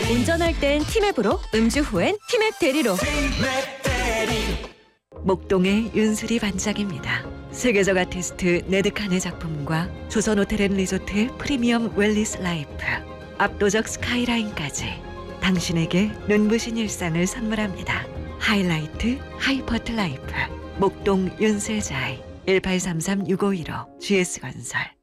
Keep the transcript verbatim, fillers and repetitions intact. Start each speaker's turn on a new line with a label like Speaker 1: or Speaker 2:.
Speaker 1: 운전할 땐 티맵으로, 음주 후엔 티맵 대리로. 목동의 윤수리 반짝입니다. 세계적 아티스트 네드칸의 작품과 조선 호텔앤리조트의 프리미엄 웰리스 라이프, 압도적 스카이라인까지 당신에게 눈부신 일상을 선물합니다. 하이라이트 하이퍼트 라이프 목동 윤슬자이 일팔삼삼 육오일오 지에스건설.